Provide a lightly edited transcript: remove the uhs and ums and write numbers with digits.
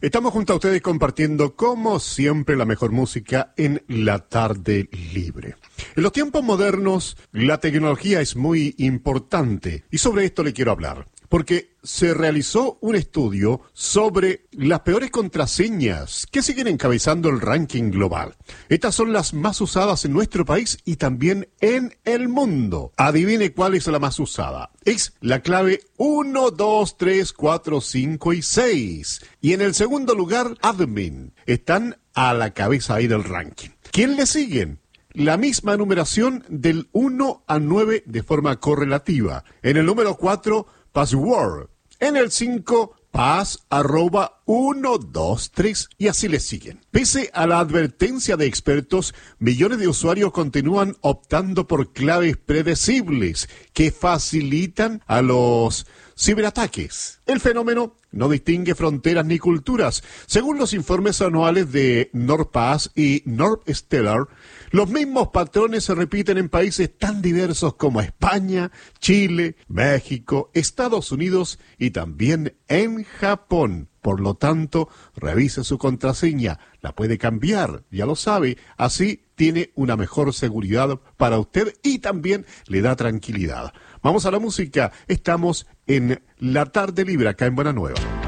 Estamos junto a ustedes compartiendo, como siempre, la mejor música en la tarde libre. En los tiempos modernos, la tecnología es muy importante y sobre esto le quiero hablar, porque se realizó un estudio sobre las peores contraseñas que siguen encabezando el ranking global. Estas son las más usadas en nuestro país y también en el mundo. Adivine cuál es la más usada. Es la clave 1, 2, 3, 4, 5 y 6. Y en el segundo lugar, admin. Están a la cabeza ahí del ranking. ¿Quién le siguen? La misma numeración del 1 al 9 de forma correlativa. En el número 4, password. En el 5, pass@123 y así le siguen. Pese a la advertencia de expertos, millones de usuarios continúan optando por claves predecibles que facilitan a los ciberataques. El fenómeno no distingue fronteras ni culturas. Según los informes anuales de NordPass y NordStellar, los mismos patrones se repiten en países tan diversos como España, Chile, México, Estados Unidos y también en Japón. Por lo tanto, revise su contraseña, la puede cambiar, ya lo sabe, así tiene una mejor seguridad para usted y también le da tranquilidad. Vamos a la música, estamos en La Tarde Libre acá en Buena Nueva.